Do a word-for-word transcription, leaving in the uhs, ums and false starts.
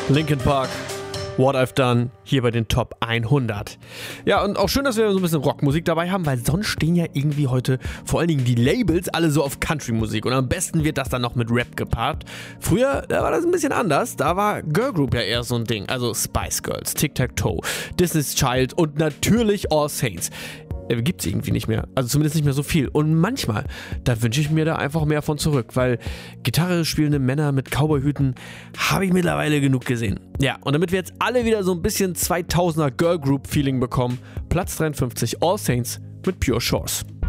Linkin Park, What I've Done, hier bei den Top hundert. Ja, und auch schön, dass wir so ein bisschen Rockmusik dabei haben, weil sonst stehen ja irgendwie heute vor allen Dingen die Labels alle so auf Country-Musik und am besten wird das dann noch mit Rap gepaart. Früher, da war das ein bisschen anders, da war Girl Group ja eher so ein Ding, also Spice Girls, Tic-Tac-Toe, Disney's Child und natürlich All Saints. Gibt es irgendwie nicht mehr. Also zumindest nicht mehr so viel. Und manchmal, da wünsche ich mir da einfach mehr von zurück, weil Gitarre spielende Männer mit Cowboyhüten habe ich mittlerweile genug gesehen. Ja, und damit wir jetzt alle wieder so ein bisschen zweitausender Girl Group Feeling bekommen, Platz dreiundfünfzig All Saints mit Pure Shores.